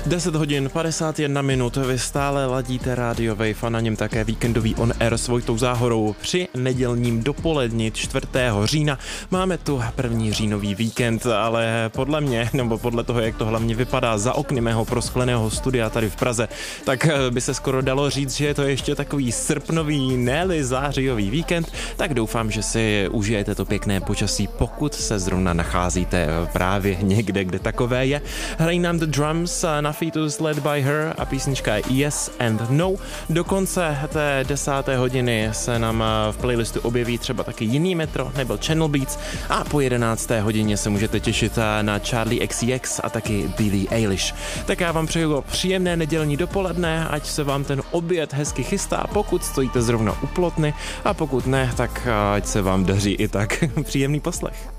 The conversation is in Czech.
10 hodin 51 minut, vy stále ladíte Radio Wave a na něm také víkendový on air s Vojtou Záhorou. Při nedělním dopoledni 4. října máme tu první říjnový víkend, ale podle mě, nebo podle toho, jak to hlavně vypadá za okny mého proskleného studia tady v Praze, tak by se skoro dalo říct, že je to ještě takový srpnový, ne-li zářijový víkend, tak doufám, že si užijete to pěkné počasí, pokud se zrovna nacházíte právě někde, kde takové je. Hrají nám The Drums na featu Led by Her a písnička Yes and No. Do konce té 10. hodiny se nám v playlistu objeví třeba taky jiný Metro nebo Channel Beats a po 11. hodině se můžete těšit na Charlie XCX a taky Billie Eilish. Tak já vám přeju příjemné nedělní dopoledne, ať se vám ten oběd hezky chystá, pokud stojíte zrovna u plotny, a pokud ne, tak ať se vám daří i tak. Příjemný poslech.